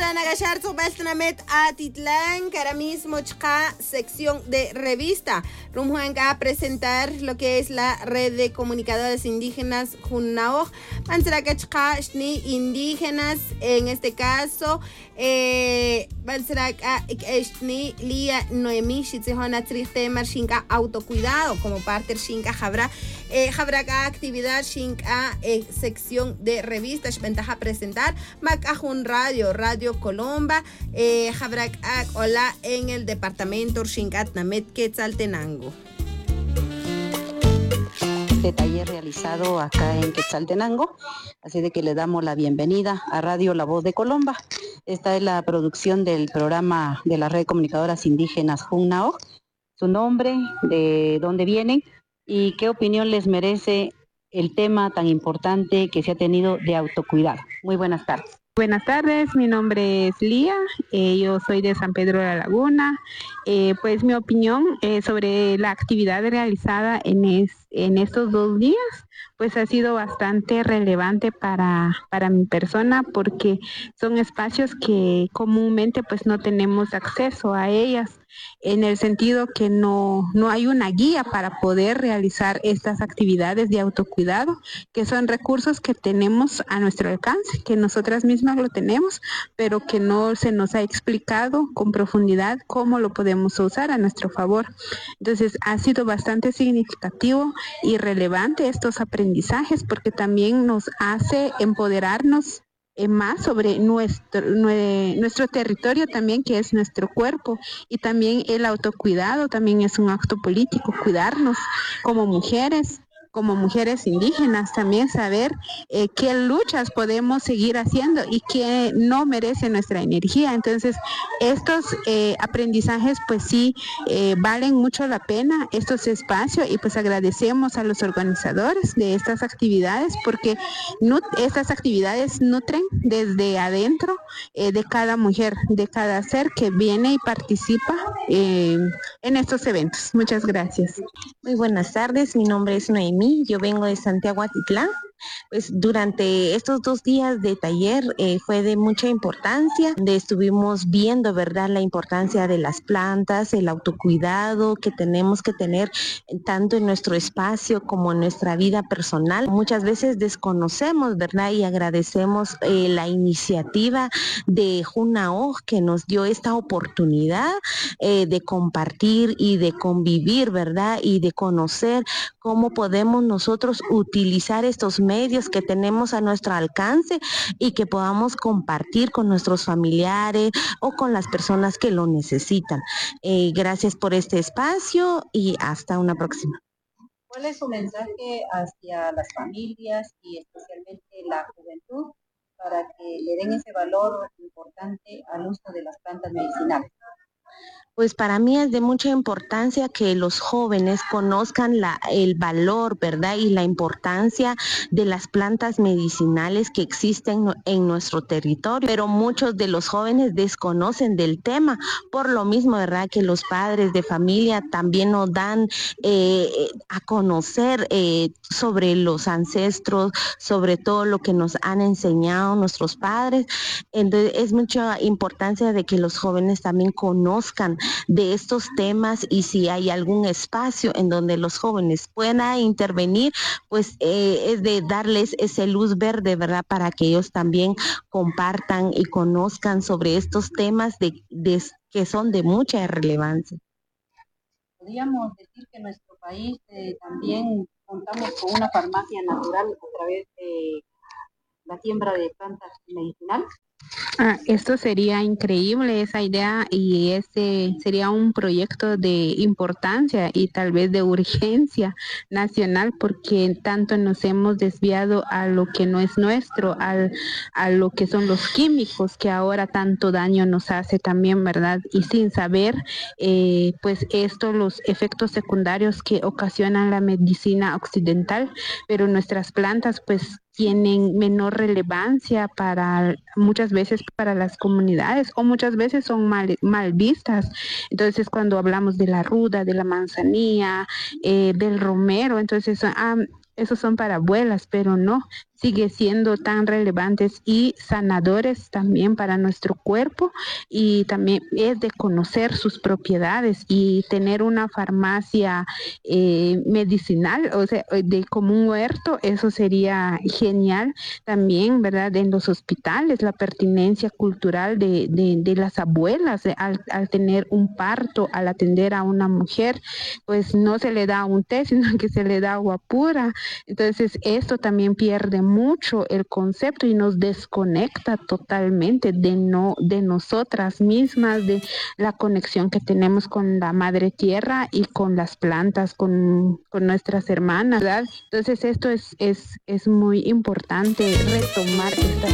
Hola, Nagashar, Sobastanamet Atitlán, que ahora mismo chka sección de revista. Rumjuanga a presentar lo que es la red de comunicadores indígenas Junnaoj. Mansraka chka shni indígenas, en este caso, Mansraka shni Lia Noemí Shitzihona Triste Marshinka autocuidado, como parte de Shinka Jabra. Jabraga actividad Shinka sección de revistas. Ventaja presentar Macajun Radio Colomba, Jabrak Hola en el departamento Shinkat Namet Quetzaltenango. Este taller realizado acá en Quetzaltenango, así de que le damos la bienvenida a Radio La Voz de Colomba. Esta es la producción del programa de la red de comunicadoras indígenas Junnaoj, su nombre, de dónde vienen y qué opinión les merece el tema tan importante que se ha tenido de autocuidado. Muy buenas tardes. Buenas tardes, mi nombre es Lía, yo soy de San Pedro de la Laguna. Pues mi opinión sobre la actividad realizada en estos 2 días, pues ha sido bastante relevante para mi persona, porque son espacios que comúnmente pues no tenemos acceso a ellas, en el sentido que no hay una guía para poder realizar estas actividades de autocuidado, que son recursos que tenemos a nuestro alcance, que nosotras mismas lo tenemos, pero que no se nos ha explicado con profundidad cómo lo podemos usar a nuestro favor. Entonces ha sido bastante significativo y relevante estos aprendizajes, porque también nos hace empoderarnos más sobre nuestro territorio también, que es nuestro cuerpo, y también el autocuidado también es un acto político, cuidarnos como mujeres indígenas, también saber qué luchas podemos seguir haciendo y qué no merece nuestra energía. Entonces, estos aprendizajes pues sí valen mucho la pena, estos espacios, y pues agradecemos a los organizadores de estas actividades, porque estas actividades nutren desde adentro de cada mujer, de cada ser que viene y participa en estos eventos. Muchas gracias. Muy buenas tardes, mi nombre es Noemí. Yo vengo de Santiago Atitlán. Pues durante estos 2 días de taller fue de mucha importancia, donde estuvimos viendo, ¿verdad?, la importancia de las plantas, el autocuidado que tenemos que tener tanto en nuestro espacio como en nuestra vida personal. Muchas veces desconocemos, ¿verdad?, y agradecemos la iniciativa de Junnaoj, que nos dio esta oportunidad de compartir y de convivir, ¿verdad?, y de conocer cómo podemos nosotros utilizar estos medios que tenemos a nuestro alcance y que podamos compartir con nuestros familiares o con las personas que lo necesitan. Gracias por este espacio y hasta una próxima. ¿Cuál es su mensaje hacia las familias y especialmente la juventud para que le den ese valor importante al uso de las plantas medicinales? Pues para mí es de mucha importancia que los jóvenes conozcan el valor, ¿verdad?, y la importancia de las plantas medicinales que existen en nuestro territorio, pero muchos de los jóvenes desconocen del tema, por lo mismo, ¿verdad?, que los padres de familia también nos dan a conocer sobre los ancestros, sobre todo lo que nos han enseñado nuestros padres. Entonces es mucha importancia de que los jóvenes también conozcan de estos temas, y si hay algún espacio en donde los jóvenes puedan intervenir, pues es de darles ese luz verde, ¿verdad?, para que ellos también compartan y conozcan sobre estos temas que son de mucha relevancia. Podríamos decir que en nuestro país también contamos con una farmacia natural a través de la siembra de plantas medicinales. Esto sería increíble, esa idea, y ese sería un proyecto de importancia y tal vez de urgencia nacional, porque tanto nos hemos desviado a lo que no es nuestro, a lo que son los químicos, que ahora tanto daño nos hace también, ¿verdad? Y sin saber, pues los efectos secundarios que ocasionan la medicina occidental, pero nuestras plantas pues tienen menor relevancia muchas veces para las comunidades, o muchas veces son mal vistas. Entonces, cuando hablamos de la ruda, de la manzanilla, del romero, entonces esos son para abuelas, pero no, sigue siendo tan relevantes y sanadores también para nuestro cuerpo, y también es de conocer sus propiedades y tener una farmacia medicinal, o sea, de como un huerto. Eso sería genial también, ¿verdad? En los hospitales, la pertinencia cultural de las abuelas al tener un parto, al atender a una mujer, pues no se le da un té, sino que se le da agua pura. Entonces esto también pierde mucho el concepto y nos desconecta totalmente de nosotras mismas, de la conexión que tenemos con la madre tierra y con las plantas, con nuestras hermanas, ¿verdad? Entonces esto es muy importante, retomar estas